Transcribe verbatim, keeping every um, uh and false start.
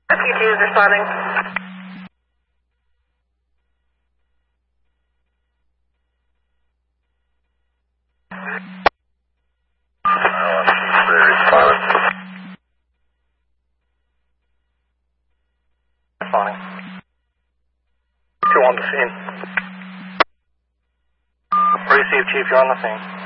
P T is responding. Responding. Two on the scene. Receive, Chief, you're on the scene.